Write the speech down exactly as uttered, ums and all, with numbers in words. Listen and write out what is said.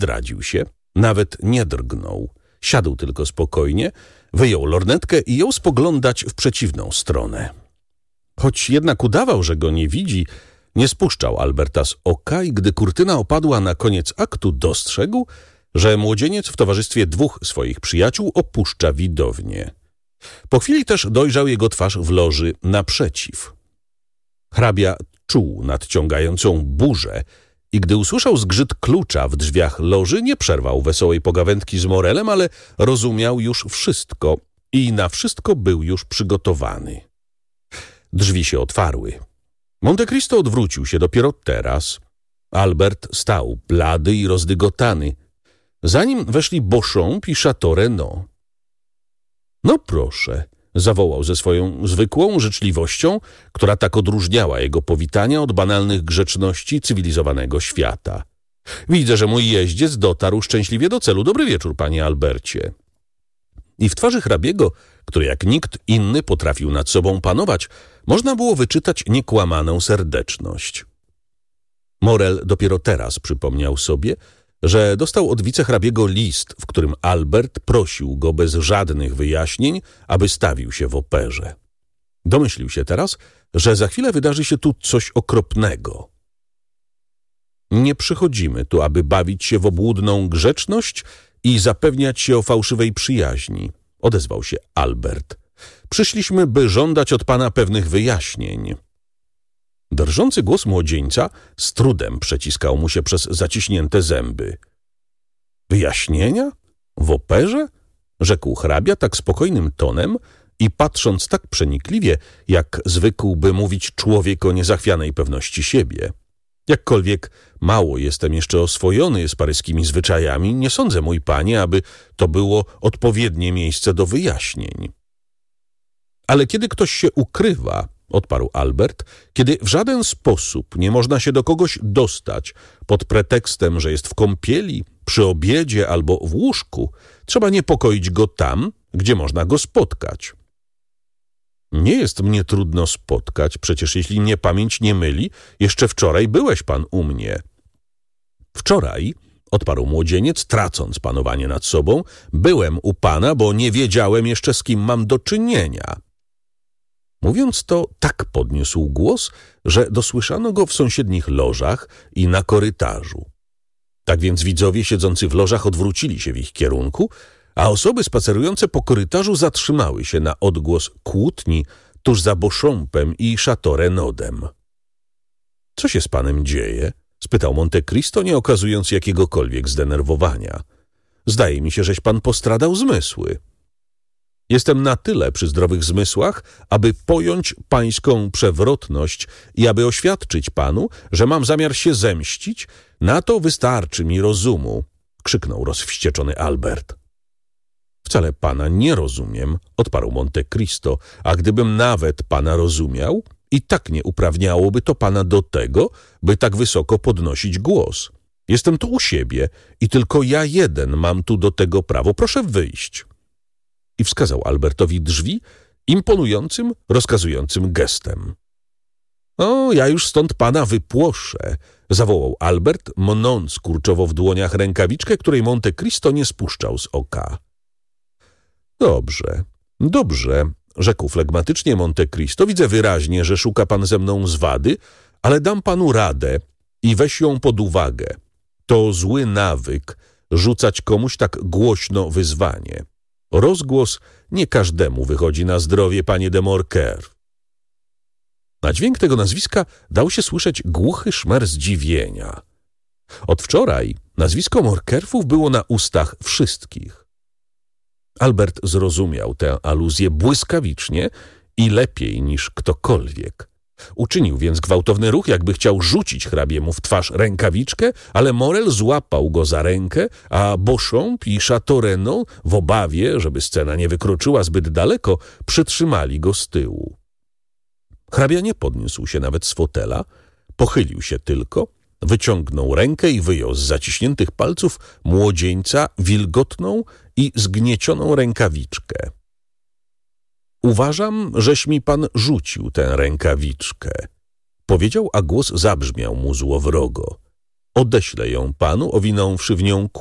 zdradził się, nawet nie drgnął. Siadł tylko spokojnie, wyjął lornetkę i jął spoglądać w przeciwną stronę. Choć jednak udawał, że go nie widzi, nie spuszczał Alberta z oka i gdy kurtyna opadła na koniec aktu, dostrzegł, że młodzieniec w towarzystwie dwóch swoich przyjaciół opuszcza widownię. Po chwili też dojrzał jego twarz w loży naprzeciw. Hrabia czuł nadciągającą burzę i gdy usłyszał zgrzyt klucza w drzwiach loży, nie przerwał wesołej pogawędki z Morelem, ale rozumiał już wszystko i na wszystko był już przygotowany. Drzwi się otwarły. Monte Cristo odwrócił się dopiero teraz. Albert stał blady i rozdygotany. Za nim weszli Beauchamp i Château Renaud. No proszę, zawołał ze swoją zwykłą życzliwością, która tak odróżniała jego powitania od banalnych grzeczności cywilizowanego świata. Widzę, że mój jeździec dotarł szczęśliwie do celu. Dobry wieczór, panie Albercie. I w twarzy hrabiego, który jak nikt inny potrafił nad sobą panować, można było wyczytać niekłamaną serdeczność. Morel dopiero teraz przypomniał sobie, że dostał od wicehrabiego list, w którym Albert prosił go bez żadnych wyjaśnień, aby stawił się w operze. Domyślił się teraz, że za chwilę wydarzy się tu coś okropnego. Nie przychodzimy tu, aby bawić się w obłudną grzeczność i zapewniać się o fałszywej przyjaźni, odezwał się Albert. Przyszliśmy, by żądać od pana pewnych wyjaśnień. Drżący głos młodzieńca z trudem przeciskał mu się przez zaciśnięte zęby. Wyjaśnienia? W operze? Rzekł hrabia tak spokojnym tonem i patrząc tak przenikliwie, jak zwykłby mówić człowiek o niezachwianej pewności siebie. Jakkolwiek mało jestem jeszcze oswojony z paryskimi zwyczajami, nie sądzę, mój panie, aby to było odpowiednie miejsce do wyjaśnień. Ale kiedy ktoś się ukrywa, odparł Albert, kiedy w żaden sposób nie można się do kogoś dostać pod pretekstem, że jest w kąpieli, przy obiedzie albo w łóżku, trzeba niepokoić go tam, gdzie można go spotkać. Nie jest mnie trudno spotkać, przecież jeśli mnie pamięć nie myli, jeszcze wczoraj byłeś pan u mnie. Wczoraj, odparł młodzieniec, tracąc panowanie nad sobą, byłem u pana, bo nie wiedziałem jeszcze, z kim mam do czynienia. Mówiąc to, tak podniósł głos, że dosłyszano go w sąsiednich lożach i na korytarzu. Tak więc widzowie siedzący w lożach odwrócili się w ich kierunku, a osoby spacerujące po korytarzu zatrzymały się na odgłos kłótni tuż za Beauchampem i Château Renaudem. — Co się z panem dzieje? — spytał Monte Cristo, nie okazując jakiegokolwiek zdenerwowania. — Zdaje mi się, żeś pan postradał zmysły. Jestem na tyle przy zdrowych zmysłach, aby pojąć pańską przewrotność i aby oświadczyć panu, że mam zamiar się zemścić. Na to wystarczy mi rozumu — krzyknął rozwścieczony Albert. — Wcale pana nie rozumiem — odparł Monte Cristo, a gdybym nawet pana rozumiał, i tak nie uprawniałoby to pana do tego, by tak wysoko podnosić głos. Jestem tu u siebie i tylko ja jeden mam tu do tego prawo. Proszę wyjść. I wskazał Albertowi drzwi imponującym, rozkazującym gestem. — O, ja już stąd pana wypłoszę — zawołał Albert, mnąc kurczowo w dłoniach rękawiczkę, której Monte Cristo nie spuszczał z oka. — Dobrze, dobrze — rzekł flegmatycznie Monte Cristo. — Widzę wyraźnie, że szuka pan ze mną zwady, ale dam panu radę i weź ją pod uwagę. To zły nawyk rzucać komuś tak głośno wyzwanie. Rozgłos nie każdemu wychodzi na zdrowie, panie de Morcerf. Na dźwięk tego nazwiska dał się słyszeć głuchy szmer zdziwienia. Od wczoraj nazwisko Morcerfów było na ustach wszystkich. Albert zrozumiał tę aluzję błyskawicznie i lepiej niż ktokolwiek. Uczynił więc gwałtowny ruch, jakby chciał rzucić hrabiemu w twarz rękawiczkę, ale Morel złapał go za rękę, a Beauchamp i Château Renaud, w obawie, żeby scena nie wykroczyła zbyt daleko, przytrzymali go z tyłu. Hrabia nie podniósł się nawet z fotela, pochylił się tylko, wyciągnął rękę i wyjął z zaciśniętych palców młodzieńca wilgotną i zgniecioną rękawiczkę. Uważam, żeś mi pan rzucił tę rękawiczkę — powiedział, a głos zabrzmiał mu złowrogo. odeślę ją panu, owinąwszy w nią